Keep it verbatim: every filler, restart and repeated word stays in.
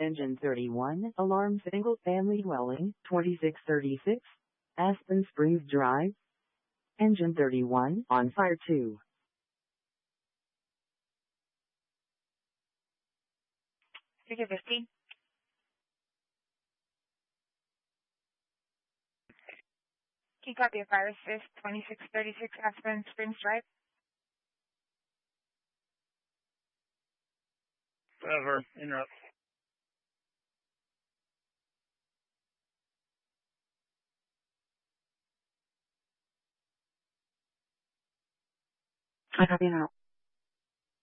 Engine thirty-one, alarm single family dwelling, twenty-six thirty-six, Aspen Springs Drive. Engine thirty-one, on fire two. Figure fifteen. Can you copy a fire assist, twenty-six thirty-six Aspen Springs Drive? Whatever, interrupt. I copy now.